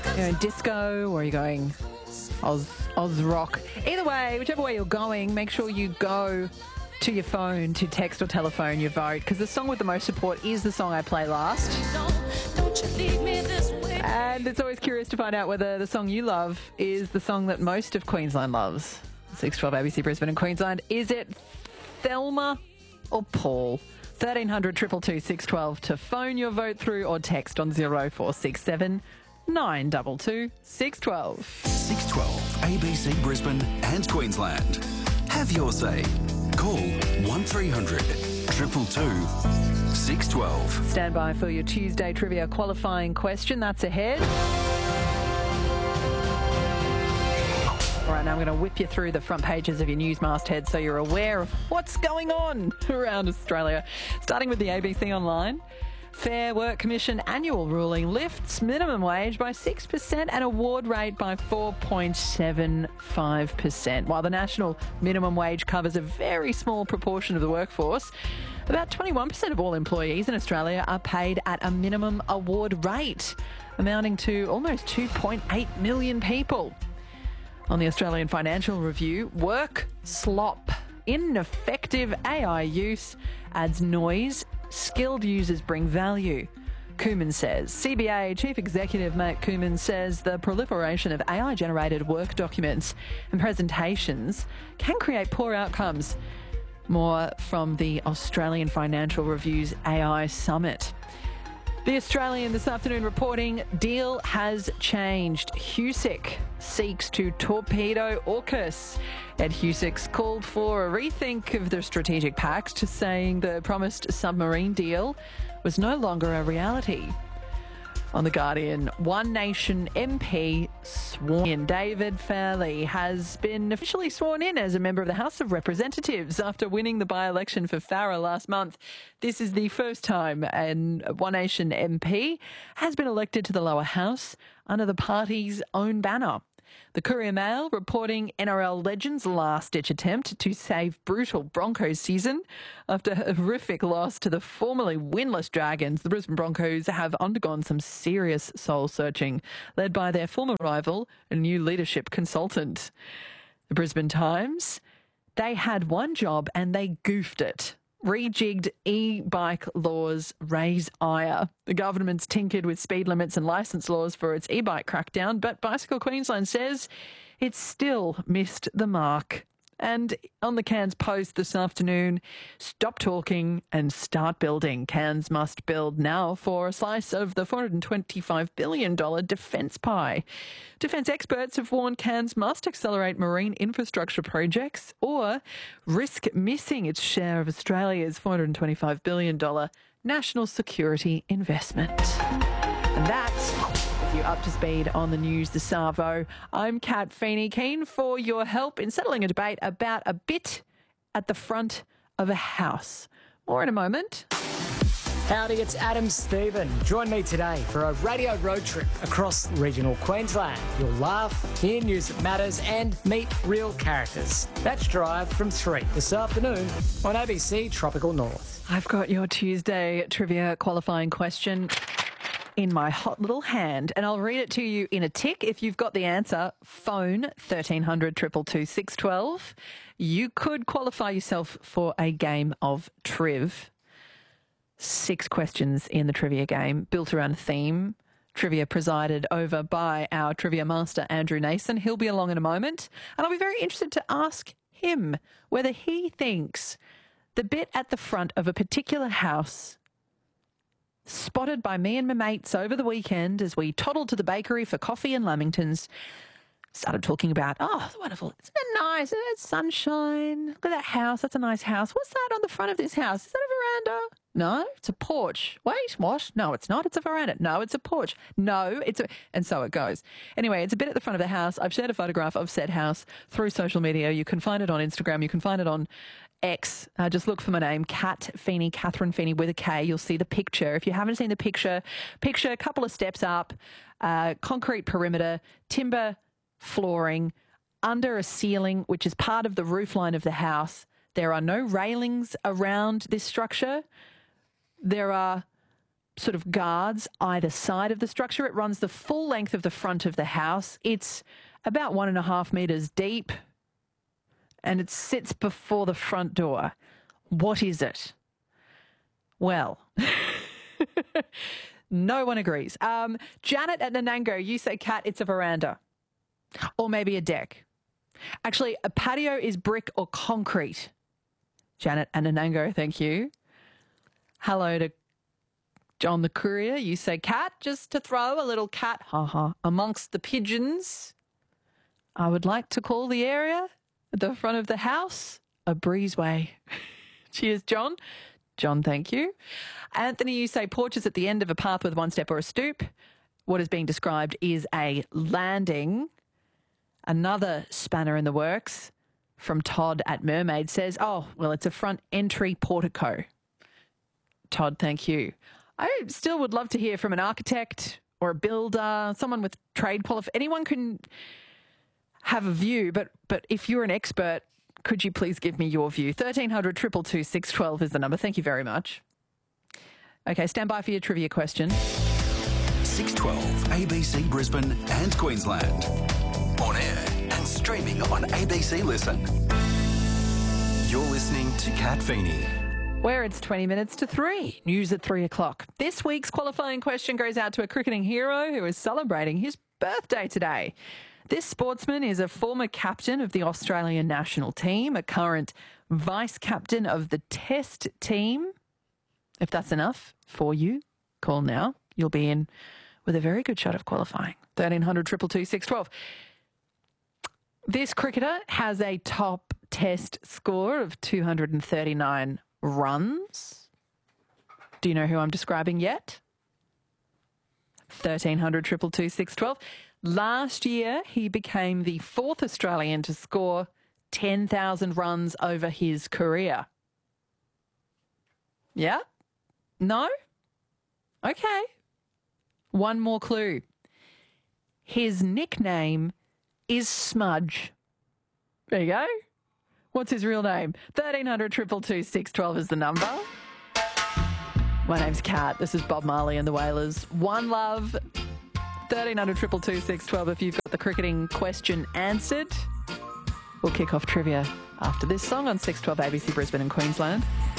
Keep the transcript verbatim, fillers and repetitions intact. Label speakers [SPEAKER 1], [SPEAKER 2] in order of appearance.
[SPEAKER 1] You know, disco, or are you going Oz, Oz rock? Either way, whichever way you're going, make sure you go to your phone to text or telephone your vote, because the song with the most support is the song I play last.
[SPEAKER 2] Don't you leave me this way.
[SPEAKER 1] And it's always curious to find out whether the song you love is the song that most of Queensland loves. six twelve A B C Brisbane and Queensland. Is it Thelma or Paul? thirteen hundred, two two two, six one two to phone your vote through, or text on zero four six seven, nine two two, six one two.
[SPEAKER 3] six twelve A B C Brisbane and Queensland. Have your say. Call one three hundred, two two two, six one two.
[SPEAKER 1] Stand by for your Tuesday trivia qualifying question. That's ahead. All right, now I'm going to whip you through the front pages of your news mastheads so you're aware of what's going on around Australia. Starting with the A B C Online. Fair Work Commission annual ruling lifts minimum wage by six percent and award rate by four point seven five percent. While the national minimum wage covers a very small proportion of the workforce, about twenty-one percent of all employees in Australia are paid at a minimum award rate, amounting to almost two point eight million people. On the Australian Financial Review, work slop, ineffective A I use adds noise, skilled users bring value, Cooman says. C B A Chief Executive Matt Cooman says the proliferation of A I-generated work documents and presentations can create poor outcomes. More from the Australian Financial Review's A I Summit. The Australian this afternoon reporting deal has changed. Husic seeks to torpedo AUKUS. Ed Husic's called for a rethink of the strategic pact, to saying the promised submarine deal was no longer a reality. On The Guardian, One Nation M P sworn in. David Fairley has been officially sworn in as a member of the House of Representatives after winning the by-election for Farrer last month. This is the first time an One Nation M P has been elected to the lower house under the party's own banner. The Courier Mail reporting N R L legends' last-ditch attempt to save brutal Broncos season. After a horrific loss to the formerly winless Dragons, the Brisbane Broncos have undergone some serious soul-searching, led by their former rival, a new leadership consultant. The Brisbane Times, they had one job and they goofed it. Rejigged e-bike laws raise ire. The government's tinkered with speed limits and licence laws for its e-bike crackdown, but Bicycle Queensland says it's still missed the mark. And on the Cairns Post this afternoon, stop talking and start building. Cairns must build now for a slice of the four hundred twenty-five billion dollars defence pie. Defence experts have warned Cairns must accelerate marine infrastructure projects or risk missing its share of Australia's four hundred twenty-five billion dollars national security investment. And that's you up to speed on the news this Savo. I'm Kat Feeney, keen for your help in settling a debate about a bit at the front of a house. More in a moment.
[SPEAKER 4] Howdy, it's Adam Stephen. Join me today for a radio road trip across regional Queensland. You'll laugh, hear news that matters and meet real characters. That's Drive from three this afternoon on A B C Tropical North.
[SPEAKER 1] I've got your Tuesday trivia qualifying question in my hot little hand, and I'll read it to you in a tick. If you've got the answer, phone thirteen hundred, two two two, six one two. You could qualify yourself for a game of Triv. Six questions in the trivia game, built around a theme. Trivia presided over by our trivia master, Andrew Nason. He'll be along in a moment, and I'll be very interested to ask him whether he thinks the bit at the front of a particular house, spotted by me and my mates over the weekend as we toddled to the bakery for coffee and lamingtons, started talking about, oh, it's wonderful. Isn't it nice? Isn't it sunshine? Look at that house. That's a nice house. What's that on the front of this house? Is that a veranda? No, it's a porch. Wait, what? No, it's not. It's a veranda. No, it's a porch. No, it's a... And so it goes. Anyway, it's a bit at the front of the house. I've shared a photograph of said house through social media. You can find it on Instagram. You can find it on X. Uh, just look for my name, Kat Feeney, Catherine Feeney with a K. You'll see the picture. If you haven't seen the picture, picture a couple of steps up, uh, concrete perimeter, timber flooring, under a ceiling, which is part of the roof line of the house. There are no railings around this structure. There are sort of guards either side of the structure. It runs the full length of the front of the house. It's about one and a half metres deep and it sits before the front door. What is it? Well, no one agrees. Um, Janet at Nanango, you say, Kat, it's a veranda or maybe a deck. Actually, a patio is brick or concrete. Janet and Nanango, thank you. Hello to John the Courier. You say, Kat, just to throw a little cat, haha, amongst the pigeons. I would like to call the area at the front of the house a breezeway. Cheers, John. John, thank you. Anthony, you say porches at the end of a path with one step or a stoop. What is being described is a landing. Another spanner in the works from Todd at Mermaid says, oh, well, it's a front entry portico. Todd, thank you. I still would love to hear from an architect or a builder, someone with trade qualification. Anyone can have a view, but but if you're an expert, could you please give me your view? thirteen hundred, two two two, six one two is the number. Thank you very much. Okay, stand by for your trivia question.
[SPEAKER 3] six twelve A B C Brisbane and Queensland. On air and streaming on A B C Listen. You're listening to Kat Feeney.
[SPEAKER 1] Where it's twenty minutes to three. News at three o'clock. This week's qualifying question goes out to a cricketing hero who is celebrating his birthday today. This sportsman is a former captain of the Australian national team, a current vice-captain of the Test team. If that's enough for you, call now. You'll be in with a very good shot of qualifying. thirteen hundred, two two two, six one two. This cricketer has a top Test score of two hundred thirty-nine runs. Do you know who I'm describing yet? thirteen hundred, two two two, six one two. Last year, he became the fourth Australian to score ten thousand runs over his career. Yeah? No? Okay. One more clue. His nickname is Smudge. There you go. What's his real name? thirteen hundred, two two two, six one two is the number. My name's Kat. This is Bob Marley and the Wailers. One love. thirteen hundred, two two two, six one two if you've got the cricketing question answered. We'll kick off trivia after this song on six twelve A B C Brisbane and Queensland.